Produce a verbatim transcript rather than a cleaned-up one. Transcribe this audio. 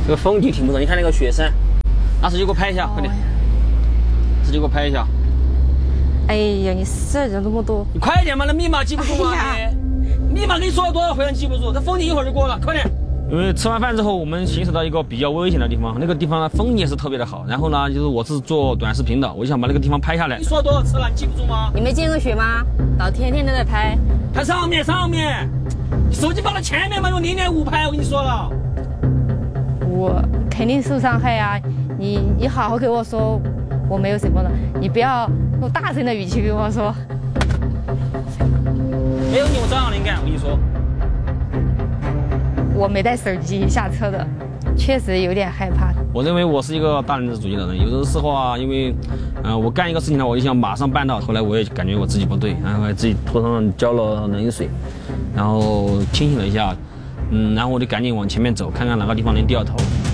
这个风就停不住，你看那个雪山，拿手机给我拍一下，快点，手机给我拍一下。 哎呀，你事儿就那么多， 你快点嘛，那密码记不住啊哎你？密码给你说了多少回了，你记不住？这风景一会儿就过了，快点。因为吃完饭之后，我们行驶到一个比较危险的地方，那个地方呢风景也是特别的好。然后呢，就是我是做短视频的，我就想把那个地方拍下来。你说了多少次了？你记不住吗？ 你没见过雪吗？老天天都在拍， 拍上面上面，你手机放到前面嘛，用零点五拍，我跟你说了。 我肯定受伤害啊！你你好好给我说，我没有什么的，你不要用大声的语气跟我说。 没有你我照样能干，我跟你说。 我没带手机下车的，确实有点害怕。 我认为我是一个大男子主义的人，有的时候啊，因为，呃，我干一个事情呢，我就想马上办到。后来我也感觉我自己不对，然后自己头上浇了冷水，然后清醒了一下，嗯，然后我就赶紧往前面走，看看哪个地方能掉头。